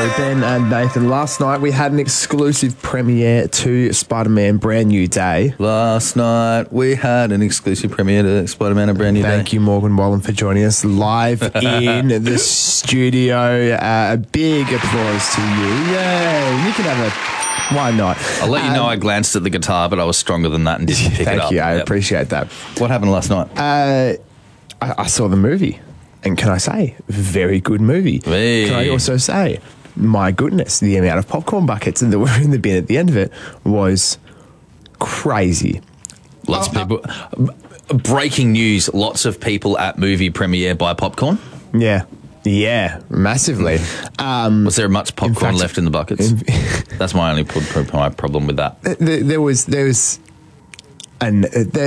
Ben and Nathan. Last night we had an exclusive premiere to Spider-Man Brand New Day. Last night we had an exclusive premiere to Spider-Man: A Brand New Day. Thank you, Morgan Wallen, for joining us live in the studio. A big applause to you. Yay! You can have a... Why not? I'll let you know I glanced at the guitar, but I was stronger than that and didn't pick it up. Thank you. I appreciate that. What happened last night? I saw the movie. And can I say, very good movie. Hey. Can I also say, my goodness, the amount of popcorn buckets that were in the bin at the end of it was crazy. Lots of people. Breaking news, lots of people at movie premiere buy popcorn. Yeah, massively. Was there much popcorn left in the buckets? That's my only problem with that. There was... And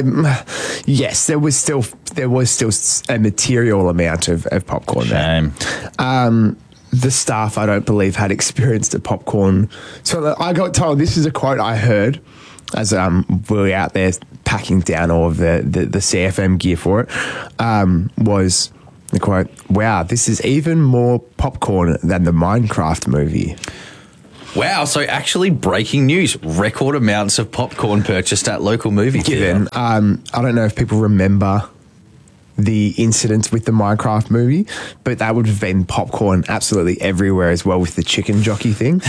there was still a material amount of popcorn Shame. there. The staff, I don't believe, had experienced a popcorn. So I got told, this is a quote I heard as we were out there packing down all of the CFM gear for it, was the quote, "Wow, this is even more popcorn than the Minecraft movie." Wow, so actually breaking news, record amounts of popcorn purchased at local movie theatre. I don't know if people remember the incident with the Minecraft movie, but that would have been popcorn absolutely everywhere as well with the chicken jockey thing.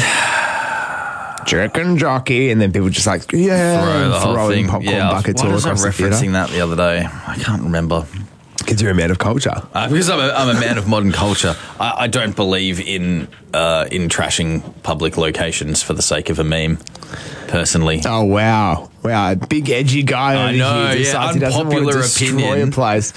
Chicken jockey, and then people just like, Throw the whole thing. Popcorn buckets all across the theatre. Why was I referencing that the other day? I can't remember. Because you're a man of culture. Because I'm a man of modern culture. I don't believe in trashing public locations for the sake of a meme, personally. Oh, wow. Big edgy guy over here decides he doesn't want to destroy a place.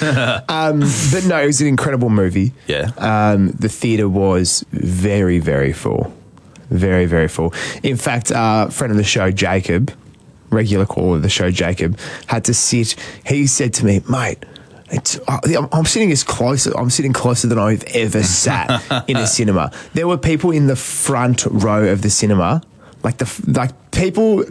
But no, it was an incredible movie. Yeah. The theatre was very, very full. Very, very full. In fact, friend of the show, Jacob, regular caller of the show, Jacob, had to sit. He said to me, "Mate, I'm sitting closer than I've ever sat in a cinema." There were people in the front row of the cinema, like people.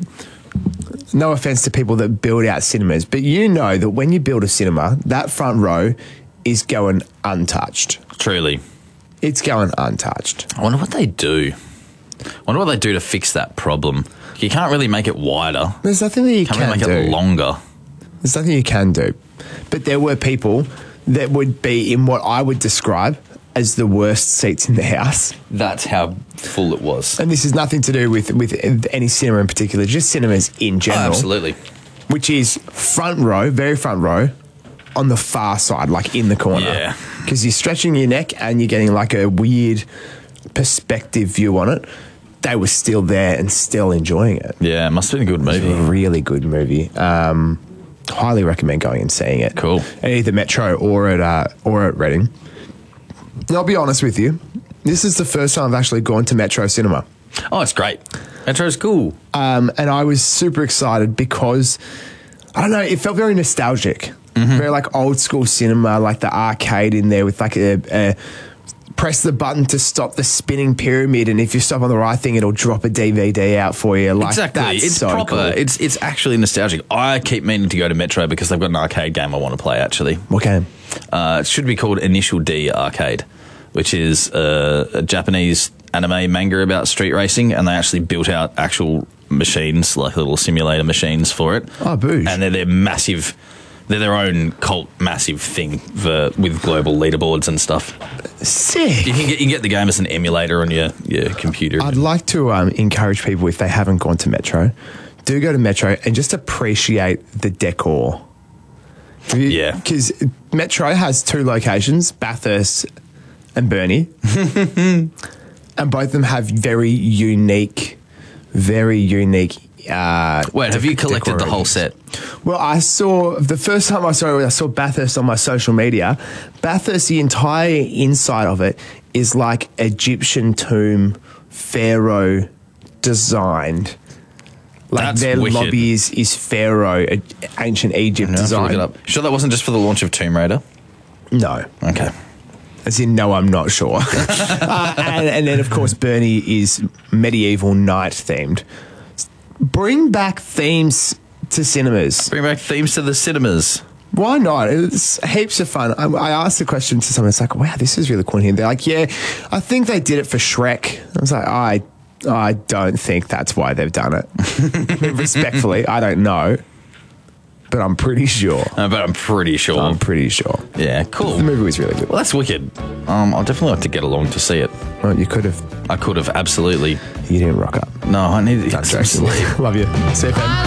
No offense to people that build out cinemas, but you know that when you build a cinema, that front row is going untouched. Truly, it's going untouched. I wonder what they do. I wonder what they do to fix that problem. You can't really make it wider. There's nothing that you can really do. Make it longer. There's nothing you can do. But there were people that would be in what I would describe as the worst seats in the house. That's how full it was. And this has nothing to do with any cinema in particular, just cinemas in general. Oh, absolutely. Which is front row, very front row, on the far side, like in the corner. Yeah. Because you're stretching your neck and you're getting like a weird perspective view on it. They were still there and still enjoying it. Yeah, it must have been a good movie. It was a really good movie. Highly recommend going and seeing it. Cool. At either Metro or at Reading. And I'll be honest with you, this is the first time I've actually gone to Metro Cinema. Oh, it's great. Metro's cool. And I was super excited because, I don't know, it felt very nostalgic. Mm-hmm. Very like old school cinema, like the arcade in there with like a press the button to stop the spinning pyramid, and if you stop on the right thing, it'll drop a DVD out for you. Like, exactly. It's so proper. Cool. It's actually nostalgic. I keep meaning to go to Metro because they've got an arcade game I want to play, actually. What game? It should be called Initial D Arcade, which is a Japanese anime manga about street racing, and they actually built out actual machines, like little simulator machines for it. Oh, boosh. And they're massive. They're their own cult massive thing with global leaderboards and stuff. Sick. You can get the game as an emulator on your computer. I'd like to encourage people, if they haven't gone to Metro, do go to Metro and just appreciate the decor. Yeah. Because Metro has two locations, Bathurst and Burnie. And both of them have very unique Wait, have you collected the whole set? Well, the first time I saw Bathurst on my social media. Bathurst, the entire inside of it is like Egyptian tomb, pharaoh designed. Like That's their wicked. lobby is pharaoh, ancient Egypt design. Look it up. Sure that wasn't just for the launch of Tomb Raider? No. Okay. As in, no, I'm not sure. And then, of course, Burnie is medieval knight themed. Bring back themes to cinemas. Bring back themes to the cinemas. Why not? It's heaps of fun. I asked the question to someone. It's like, wow, this is really cool here. They're like, yeah, I think they did it for Shrek. I was like, I don't think that's why they've done it. Respectfully, I don't know, but I'm pretty sure. But I'm pretty sure. I'm pretty sure. Yeah, cool. The movie was really good. Well, that's wicked. I'll definitely like to get along to see it. Well, you could have. I could have, absolutely. You didn't rock up. No, I need That's some sleep. Love you. See you, Ben.